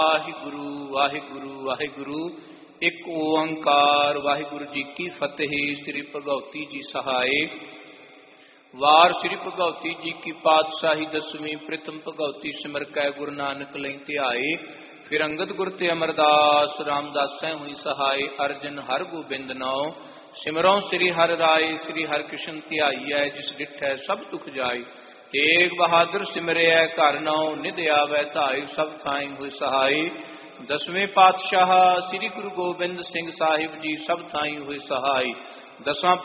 ਵਾਹਿਗੁਰੂ ਵਾਹਿਗੁਰੂ ਵਾਹਿਗੁਰੂ। ਇੱਕ ਓੰਕਾਰ। ਵਾਹਿਗੁਰੂ ਜੀ ਕੀ ਫਤਿਹ। ਸ੍ਰੀ ਭਗਉਤੀ ਜੀ ਸਹਾਏ। ਵਾਰ ਸ੍ਰੀ ਭਗਉਤੀ ਜੀ ਕੀ ਪਾਤਸ਼ਾਹੀ ਦਸਵੀਂ। ਪ੍ਰਥਮ ਭਗਉਤੀ ਸਿਮਰ ਕੈ ਗੁਰੂ ਨਾਨਕ ਲਈ ਧਿਆਏ। ਫਿਰ ਅੰਗਦ ਗੁਰ ਤੇ ਅਮਰਦਾਸ ਰਾਮਦਾਸੈ ਹੋਈ ਸਹਾਏ। ਅਰਜਨ ਹਰ ਗੋਬਿੰਦ ਨਾਉ ਸਿਮਰੋਂ ਸ੍ਰੀ ਹਰਿ ਰਾਏ। ਸ੍ਰੀ ਹਰਿ ਕ੍ਰਿਸ਼ਨ ਧਿਆਈਐ ਜਿਸ ਡਿਠੈ ਸਭ ਤੁਖ ਜਾਏ। ਤੇਗ ਬਹਾਦਰ ਸਿਮਰਿਐ ਘਰ ਨਾਉ ਨਿਧ ਆਵੈ ਧਾਇ। ਸਭ ਥਾਈ ਹੋਇ ਸਹਾਈ। ਦਸਵੇਂ ਪਾਤਸ਼ਾਹ ਸ੍ਰੀ ਗੁਰੂ ਗੋਬਿੰਦ ਸਿੰਘ ਸਾਹਿਬ ਜੀ ਸਭ ਥਾਈ ਹੋਇ ਸਹਾਈ। ਦਸਾਂ